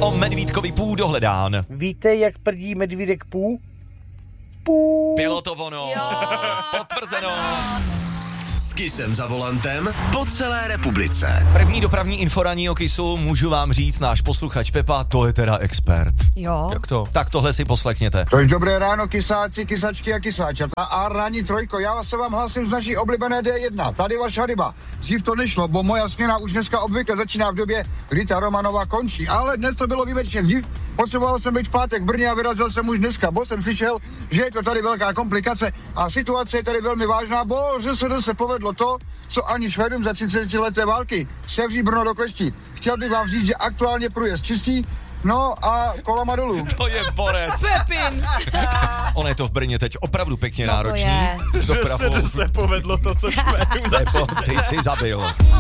o medvídkovi Pů dohledán. Víte, jak prdí medvídek Pů? Pů. Bylo to ono. Potvrzeno. S Kissem za volantem po celé republice. První dopravní inforaní o Kissu, můžu vám říct, náš posluchač Pepa, to je teda expert. Jo. Jak to? Tak tohle si poslechněte. Tož dobré ráno, kysáci, kysačky a kysáčata. A ranní trojko, já se vám hlasím z naší oblíbené D1. Tady vaša ryba. Dřív to nešlo, bo moja směna už dneska obvykle začíná v době, kdy ta Romanova končí. Ale dnes to bylo výjimečně dřív. Potřeboval jsem být v pátek v Brně a vyrazil jsem už dneska, bo jsem slyšel, že je to tady velká komplikace a situace je tady velmi vážná, bo že se povedlo to, co ani Švédům za 30leté války, sevří Brno do kleští. Chtěl bych vám říct, že aktuálně průjezd čistý, no a kolama dolů. To je borec. Pepin. On je to v Brně teď opravdu pěkně No to náročný. je. S dopravou. se povedlo to, co Švédům za Pepo, ty jsi zabil.